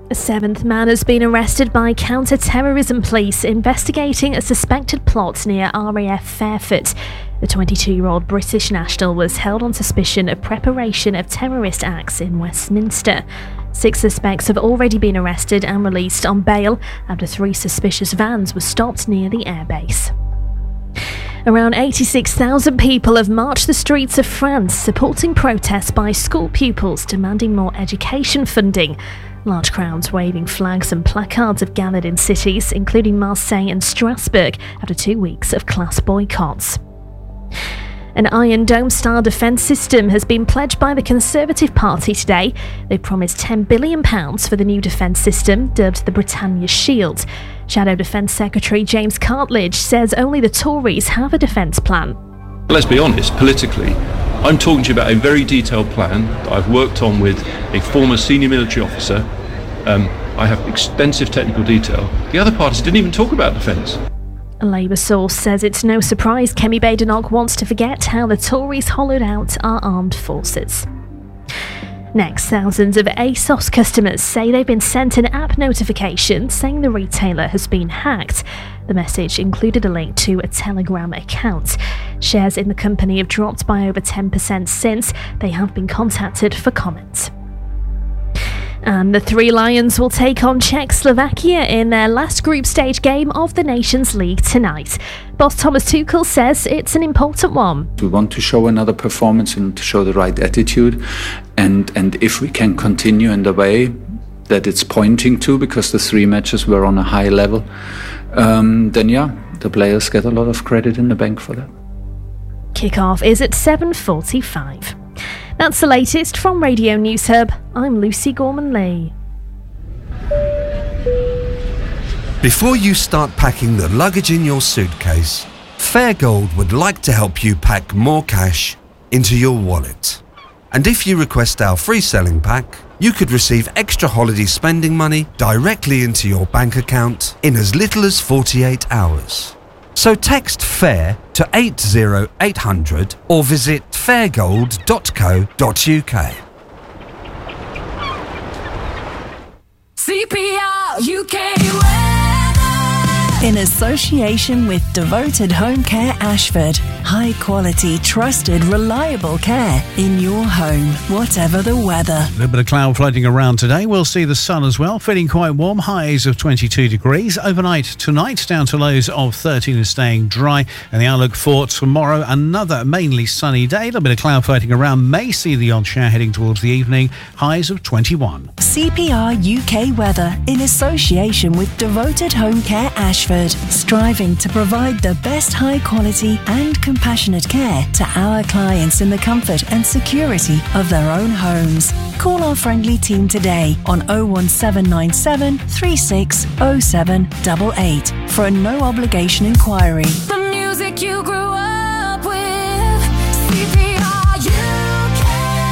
A seventh man has been arrested by counter-terrorism police investigating a suspected plot near RAF Fairford. The 22-year-old British national was held on suspicion of preparation of terrorist acts in Westminster. 6 suspects have already been arrested and released on bail after 3 suspicious vans were stopped near the airbase. Around 86,000 people have marched the streets of France supporting protests by school pupils demanding more education funding. Large crowds waving flags and placards have gathered in cities, including Marseille and Strasbourg, after 2 weeks of class boycotts. An Iron Dome-style defence system has been pledged by the Conservative Party today. They've promised £10 billion for the new defence system, dubbed the Britannia Shield. Shadow Defence Secretary James Cartledge says only the Tories have a defence plan. Let's be honest, politically, I'm talking to you about a very detailed plan that I've worked on with a former senior military officer. I have extensive technical detail. The other parties didn't even talk about defence. A Labour source says it's no surprise Kemi Badenoch wants to forget how the Tories hollowed out our armed forces. Next, thousands of ASOS customers say they've been sent an app notification saying the retailer has been hacked. The message included a link to a Telegram account. Shares in the company have dropped by over 10% since. They have been contacted for comment. And the Three Lions will take on Czechoslovakia in their last group stage game of the Nations League tonight. Boss Thomas Tuchel says it's an important one. We want to show another performance and to show the right attitude. And if we can continue in the way that it's pointing to, because the 3 matches were on a high level, then the players get a lot of credit in the bank for that. Kickoff is at 7:45. That's the latest from Radio News Hub. I'm Lucy Gorman-Lee. Before you start packing the luggage in your suitcase, Fairgold would like to help you pack more cash into your wallet. And if you request our free selling pack, you could receive extra holiday spending money directly into your bank account in as little as 48 hours. So text FAIR to 80800 or visit fairgold.co.uk. CPR UK weather. In association with Devoted Home Care Ashford. High quality, trusted, reliable care in your home, whatever the weather. A little bit of cloud floating around today. We'll see the sun as well, feeling quite warm, highs of 22 degrees. Overnight tonight, down to lows of 13 and staying dry. And the outlook for tomorrow, another mainly sunny day. A little bit of cloud floating around, may see the odd shower heading towards the evening, highs of 21. CPR UK weather in association with Devoted Home Care Ashford, striving to provide the best high quality and compassionate care to our clients in the comfort and security of their own homes. Call our friendly team today on 01797 360788 for a no obligation inquiry. The music you grew up with, CPR UK.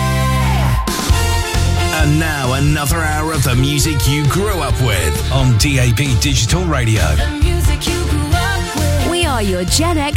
And now another hour of the music you grew up with on DAB Digital Radio. The music you grew up with. We are your Gen X